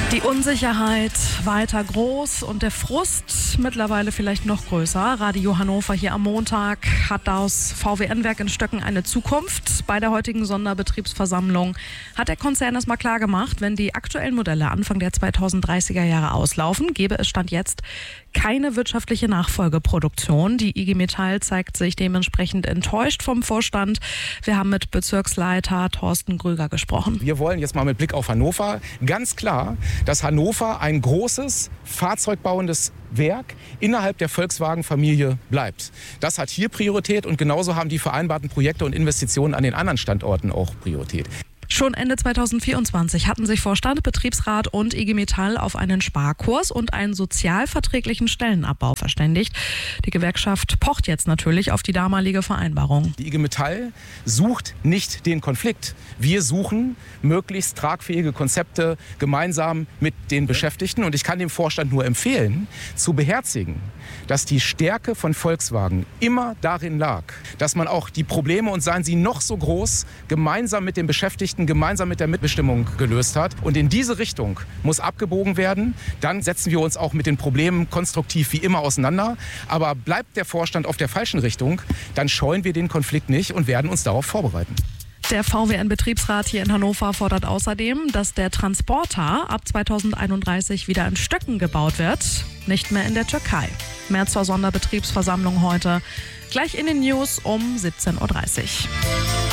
Die Unsicherheit weiter groß und der Frust mittlerweile vielleicht noch größer. Radio Hannover hier am Montag hat das VW-Werk in Stöcken eine Zukunft. Bei der heutigen Sonderbetriebsversammlung hat der Konzern erstmal klar gemacht, wenn die aktuellen Modelle Anfang der 2030er Jahre auslaufen, gäbe es Stand jetzt keine wirtschaftliche Nachfolgeproduktion. Die IG Metall zeigt sich dementsprechend enttäuscht vom Vorstand. Wir haben mit Bezirksleiter Thorsten Gröger gesprochen. Wir wollen jetzt mal mit Blick auf Hannover ganz klar, dass Hannover ein großes, fahrzeugbauendes Werk innerhalb der Volkswagen-Familie bleibt. Das hat hier Priorität und genauso haben die vereinbarten Projekte und Investitionen an den anderen Standorten auch Priorität. Schon Ende 2024 hatten sich Vorstand, Betriebsrat und IG Metall auf einen Sparkurs und einen sozialverträglichen Stellenabbau verständigt. Die Gewerkschaft pocht jetzt natürlich auf die damalige Vereinbarung. Die IG Metall sucht nicht den Konflikt. Wir suchen möglichst tragfähige Konzepte gemeinsam mit den Beschäftigten. Und ich kann dem Vorstand nur empfehlen, zu beherzigen, dass die Stärke von Volkswagen immer darin lag, dass man auch die Probleme, und seien sie noch so groß, gemeinsam mit den Beschäftigten, gemeinsam mit der Mitbestimmung gelöst hat. Und in diese Richtung muss abgebogen werden. Dann setzen wir uns auch mit den Problemen konstruktiv wie immer auseinander. Aber bleibt der Vorstand auf der falschen Richtung, dann scheuen wir den Konflikt nicht und werden uns darauf vorbereiten. Der VW-Betriebsrat hier in Hannover fordert außerdem, dass der Transporter ab 2031 wieder in Stöcken gebaut wird, nicht mehr in der Türkei. Mehr zur Sonderbetriebsversammlung heute, gleich in den News um 17:30 Uhr.